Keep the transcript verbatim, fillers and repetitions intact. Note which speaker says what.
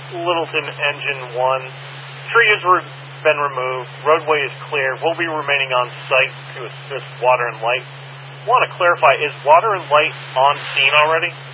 Speaker 1: Littleton Engine one. Tree has re- been removed. Roadway is clear. We'll be remaining on site to assist Water and Light. Want to clarify, is Water and Light on scene already?